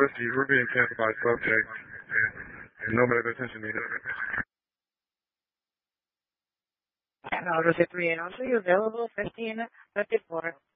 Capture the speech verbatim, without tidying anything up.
Whiskey, we're being canceled by subject, and no medical attention needed. And I'll receive three and also available fifteen fifty-four.